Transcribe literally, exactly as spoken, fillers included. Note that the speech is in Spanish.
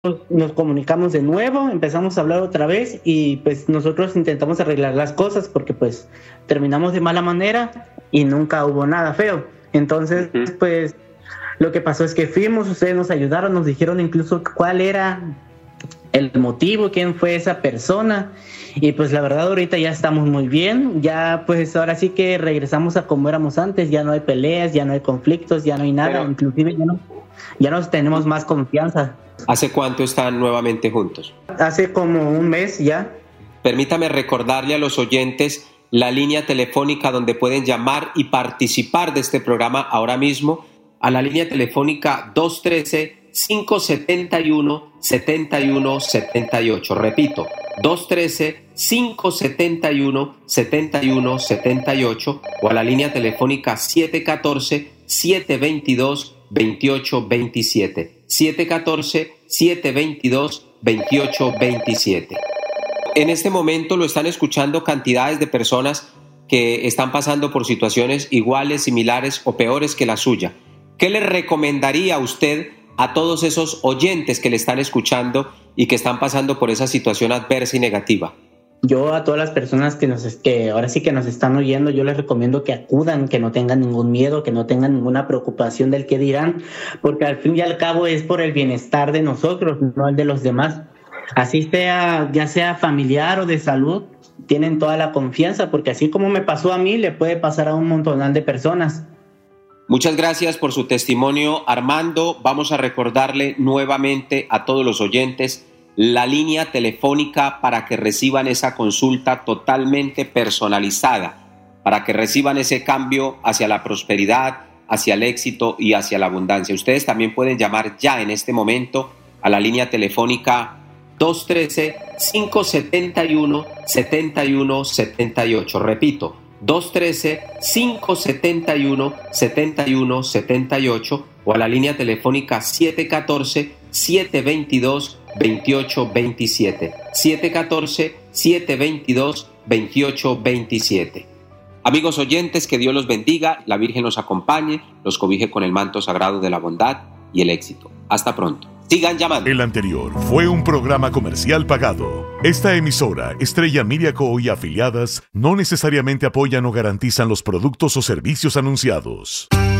nos comunicamos de nuevo, empezamos a hablar otra vez y pues nosotros intentamos arreglar las cosas porque pues terminamos de mala manera y nunca hubo nada feo. Entonces, uh-huh. pues lo que pasó es que fuimos, ustedes nos ayudaron, nos dijeron incluso cuál era el motivo, quién fue esa persona y pues la verdad ahorita ya estamos muy bien, ya pues ahora sí que regresamos a como éramos antes, ya no hay peleas, ya no hay conflictos, ya no hay nada, Pero... inclusive ya no, ya nos tenemos más confianza. ¿Hace cuánto están nuevamente juntos? Hace como un mes ya. Permítame recordarle a los oyentes la línea telefónica donde pueden llamar y participar de este programa ahora mismo, a la línea telefónica dos uno tres, cinco siete uno, siete uno siete ocho. Repito, dos uno tres, cinco siete uno, siete uno siete ocho o a la línea telefónica siete uno cuatro, siete dos dos, dos ocho dos siete. siete uno cuatro, siete dos dos, dos ocho dos siete. En este momento lo están escuchando cantidades de personas que están pasando por situaciones iguales, similares o peores que la suya. ¿Qué le recomendaría a usted a todos esos oyentes que le están escuchando y que están pasando por esa situación adversa y negativa? Yo a todas las personas que nos que ahora sí que nos están oyendo, yo les recomiendo que acudan, que no tengan ningún miedo, que no tengan ninguna preocupación del qué dirán, porque al fin y al cabo es por el bienestar de nosotros, no el de los demás. Así sea, ya sea familiar o de salud, tienen toda la confianza, porque así como me pasó a mí, le puede pasar a un montonal de personas. Muchas gracias por su testimonio, Armando. Vamos a recordarle nuevamente a todos los oyentes la línea telefónica para que reciban esa consulta totalmente personalizada, para que reciban ese cambio hacia la prosperidad, hacia el éxito y hacia la abundancia. Ustedes también pueden llamar ya en este momento a la línea telefónica dos uno tres, cinco siete uno, siete uno siete ocho. Repito, dos uno tres, cinco siete uno, siete uno siete ocho o a la línea telefónica siete uno cuatro, siete dos dos, dos ocho dos siete. siete uno cuatro, siete dos dos, dos ocho dos siete. Amigos oyentes, que Dios los bendiga, la Virgen los acompañe, los cobije con el manto sagrado de la bondad y el éxito. Hasta pronto. Sigan llamando. El anterior fue un programa comercial pagado. Esta emisora, Estrella Media Co. y afiliadas, no necesariamente apoyan o garantizan los productos o servicios anunciados.